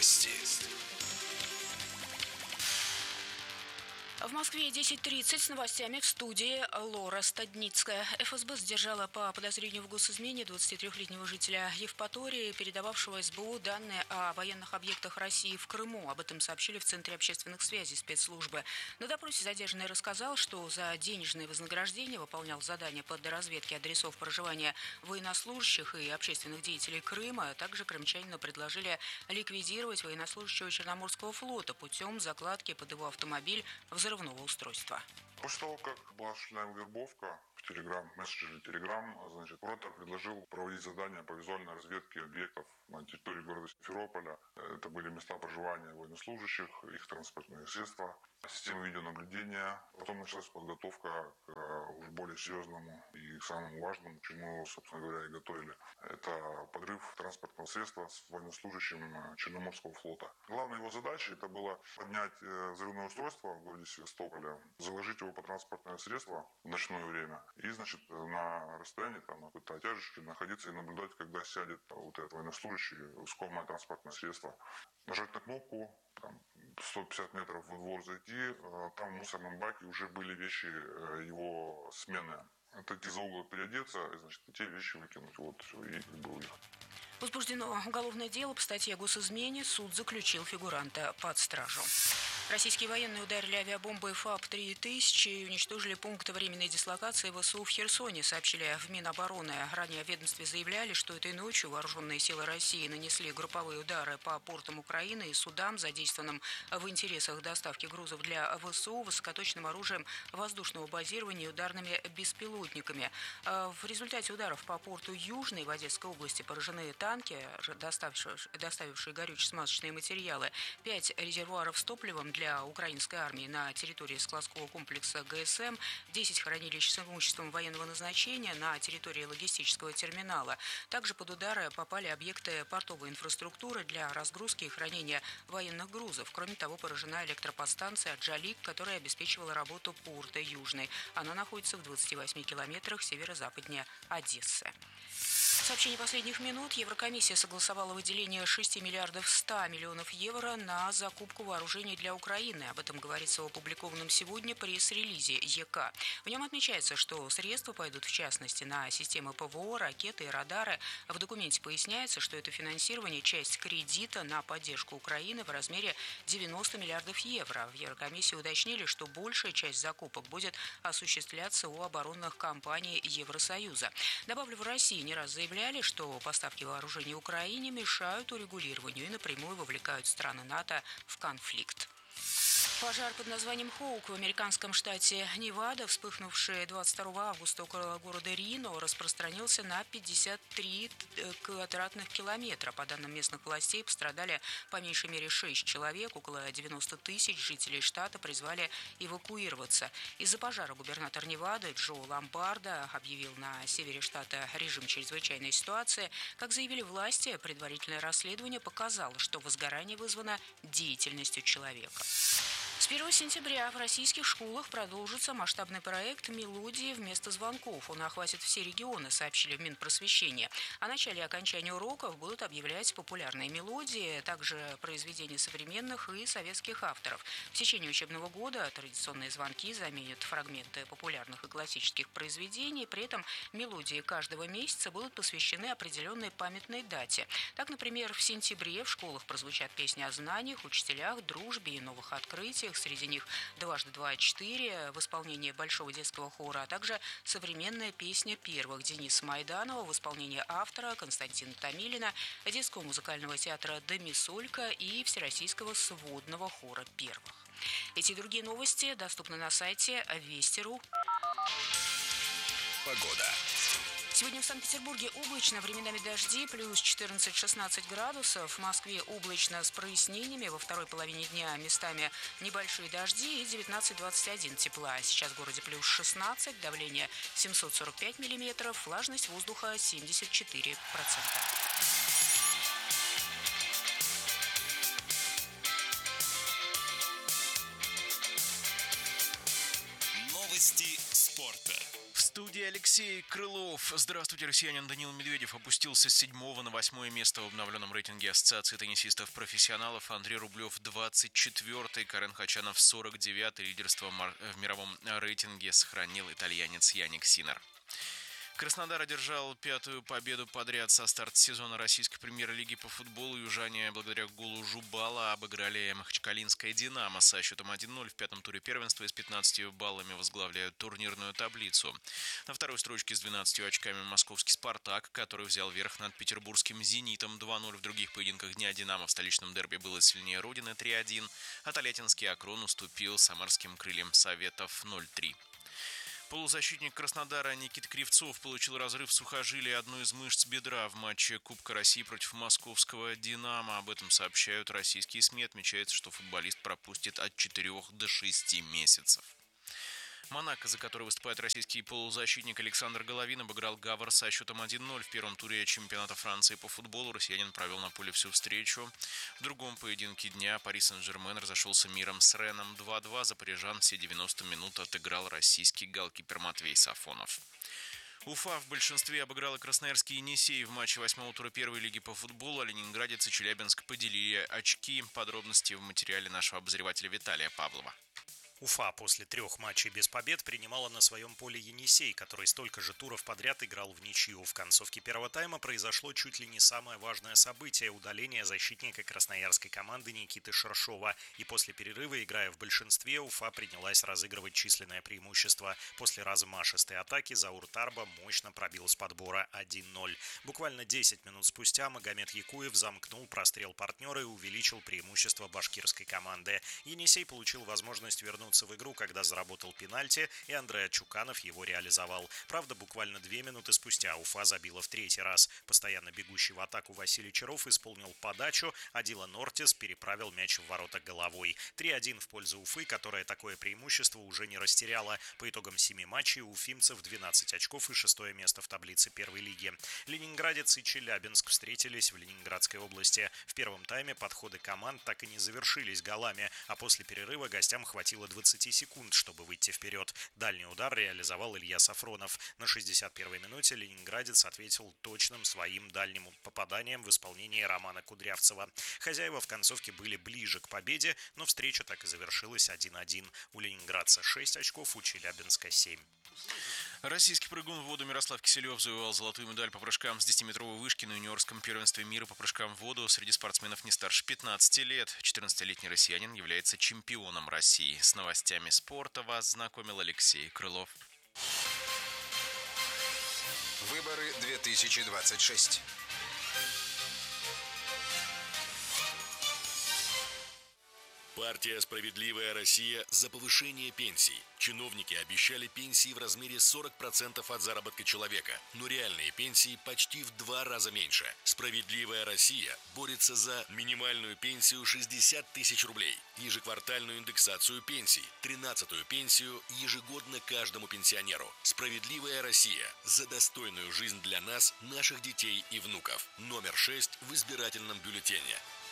Новости. В Москве 10:30 с новостями в студии Лора Стадницкая. ФСБ задержала по подозрению в госизмене 23-летнего жителя Евпатории, передававшего СБУ данные о военных объектах России в Крыму. Об этом сообщили в Центре общественных связей спецслужбы. На допросе задержанный рассказал, что за денежное вознаграждение выполнял задания по доразведке адресов проживания военнослужащих и общественных деятелей Крыма. Также крымчанину предложили ликвидировать военнослужащего Черноморского флота путем закладки под его автомобиль взрывного устройства. После того, как была осуществлена вербовка в мессенджере Telegram, куратор предложил проводить задания по визуальной разведке объектов на территории города Симферополя. Это были места проживания военнослужащих, их транспортные средства, системы видеонаблюдения. Потом началась подготовка к уже более серьезному и самому важному, к чему, собственно говоря, и готовили. Это подрыв транспортного средства с военнослужащим Черноморского флота. Главной его задачей это было поднять взрывное устройство в городе Севастополе, заложить его по транспортное средство в ночное время и, на расстоянии, на какой-то тяжести находиться и наблюдать, когда сядет этот военнослужащий в искомое транспортное средство. Нажать на кнопку, 150 метров во двор зайти, там в мусорном баке уже были вещи его смены. Отойти за угол, переодеться, и те вещи выкинуть. И был их. Возбуждено уголовное дело по статье о госизмене. Суд заключил фигуранта под стражу. Российские военные ударили авиабомбой ФАП-3000 и уничтожили пункт временной дислокации ВСУ в Херсоне, сообщили в Минобороны. Ранее в ведомстве заявляли, что этой ночью вооруженные силы России нанесли групповые удары по портам Украины и судам, задействованным в интересах доставки грузов для ВСУ, высокоточным оружием воздушного базирования и ударными беспилотниками. В результате ударов по порту Южной в Одесской области поражены танки, доставившие горюче-смазочные материалы, 5 резервуаров с топливом для украинской армии на территории складского комплекса ГСМ, 10 хранилищ с имуществом военного назначения на территории логистического терминала. Также под удары попали объекты портовой инфраструктуры для разгрузки и хранения военных грузов. Кроме того, поражена электроподстанция «Джалик», которая обеспечивала работу порта Южный. Она находится в 28 километрах северо-западнее Одессы. Сообщение последних минут. Еврокомиссия согласовала выделение 6 миллиардов 100 миллионов евро на закупку вооружений для Украины. Об этом говорится в опубликованном сегодня пресс-релизе ЕК. В нем отмечается, что средства пойдут в частности на системы ПВО, ракеты и радары. В документе поясняется, что это финансирование – часть кредита на поддержку Украины в размере 90 миллиардов евро. В Еврокомиссии уточнили, что большая часть закупок будет осуществляться у оборонных компаний Евросоюза. Добавлю, в России не раз заявляли, что поставки вооружений Украине мешают урегулированию и напрямую вовлекают страны НАТО в конфликт. Пожар под названием «Хоук» в американском штате Невада, вспыхнувший 22 августа около города Рино, распространился на 53 квадратных километра. По данным местных властей, пострадали по меньшей мере 6 человек. Около 90 тысяч жителей штата призвали эвакуироваться. Из-за пожара губернатор Невады Джо Ломбардо объявил на севере штата режим чрезвычайной ситуации. Как заявили власти, предварительное расследование показало, что возгорание вызвано деятельностью человека. С 1 сентября в российских школах продолжится масштабный проект «Мелодии вместо звонков». Он охватит все регионы, сообщили в Минпросвещения. О начале и окончании уроков будут объявлять популярные мелодии, также произведения современных и советских авторов. В течение учебного года традиционные звонки заменят фрагменты популярных и классических произведений. При этом мелодии каждого месяца будут посвящены определенной памятной дате. Так, например, в сентябре в школах прозвучат песни о знаниях, учителях, дружбе и новых открытиях. Среди них «Дважды два» 4 в исполнении Большого детского хора, а также современная песня первых Дениса Майданова в исполнении автора Константина Томилина, детского музыкального театра «Домисолька» и Всероссийского сводного хора первых. Эти и другие новости доступны на сайте Вести.ру. Погода. Сегодня в Санкт-Петербурге облачно, временами дожди, плюс 14-16 градусов. В Москве облачно с прояснениями, во второй половине дня местами небольшие дожди и 19-21 тепла. Сейчас в городе плюс 16, давление 745 миллиметров, влажность воздуха 74%. Новости спорта. В студии Алексей Крылов. Здравствуйте, россиянин. Данил Медведев опустился с 7-го на 8-е место в обновленном рейтинге Ассоциации теннисистов-профессионалов. Андрей Рублев 24-й, Карен Хачанов 49-й. Лидерство в мировом рейтинге сохранил итальянец Яник Синнер. Краснодар одержал 5-ю победу подряд со старта сезона российской премьер-лиги по футболу. Южане благодаря голу Жубала обыграли махачкалинское «Динамо» со счетом 1-0 в пятом туре первенства и с 15 баллами возглавляют турнирную таблицу. На второй строчке с 12 очками московский «Спартак», который взял верх над петербургским «Зенитом» 2-0. В других поединках дня «Динамо» в столичном дерби было сильнее Родины 3-1, а тольяттинский «Акрон» уступил самарским «Крыльям Советов» 0-3. Полузащитник Краснодара Никита Кривцов получил разрыв сухожилия одной из мышц бедра в матче Кубка России против московского «Динамо». Об этом сообщают российские СМИ. Отмечается, что футболист пропустит от 4 до 6 месяцев. Монако, за который выступает российский полузащитник Александр Головин, обыграл Гавр со счетом 1-0. В первом туре чемпионата Франции по футболу россиянин провел на поле всю встречу. В другом поединке дня Пари Сен-Жермен разошелся миром с Реном 2-2. За парижан все 90 минут отыграл российский голкипер Матвей Сафонов. Уфа в большинстве обыграла красноярский «Енисей» в матче 8-го тура первой лиги по футболу, а ленинградец и Челябинск поделили очки. Подробности в материале нашего обозревателя Виталия Павлова. Уфа после 3 матчей без побед принимала на своем поле «Енисей», который столько же туров подряд играл в ничью. В концовке первого тайма произошло чуть ли не самое важное событие – удаление защитника красноярской команды Никиты Шершова. И после перерыва, играя в большинстве, Уфа принялась разыгрывать численное преимущество. После размашистой атаки Заур Тарба мощно пробил с подбора 1-0. Буквально 10 минут спустя Магомед Якуев замкнул прострел партнера и увеличил преимущество башкирской команды. «Енисей» получил возможность вернуться в игру, когда заработал пенальти, и Андрей Чуканов его реализовал. Правда, буквально 2 минуты спустя Уфа забила в 3-й раз. Постоянно бегущий в атаку Василий Чаров исполнил подачу, а Дилан Ортис переправил мяч в ворота головой. 3-1 в пользу Уфы, которая такое преимущество уже не растеряла. По итогам 7 матчей у уфимцев 12 очков и 6-е место в таблице первой лиги. Ленинградец и Челябинск встретились в Ленинградской области. В первом тайме подходы команд так и не завершились голами, а после перерыва гостям хватило 20 секунд, чтобы выйти вперед. Дальний удар реализовал Илья Сафронов. На 61-й минуте ленинградец ответил точным своим дальним попаданием в исполнении Романа Кудрявцева. Хозяева в концовке были ближе к победе, но встреча так и завершилась 1-1. У ленинградца 6 очков, у Челябинска 7. Российский прыгун в воду Мирослав Киселев завоевал золотую медаль по прыжкам с 10-метровой вышки на юниорском первенстве мира по прыжкам в воду среди спортсменов не старше 15 лет. 14-летний россиянин является чемпионом России. С новостями спорта вас знакомил Алексей Крылов. Выборы 2026. Партия «Справедливая Россия» за повышение пенсий. Чиновники обещали пенсии в размере 40% от заработка человека, но реальные пенсии почти в 2 раза меньше. «Справедливая Россия» борется за минимальную пенсию 60 тысяч рублей, ежеквартальную индексацию пенсий, 13-ю пенсию ежегодно каждому пенсионеру. «Справедливая Россия» за достойную жизнь для нас, наших детей и внуков. Номер 6 в избирательном бюллетене.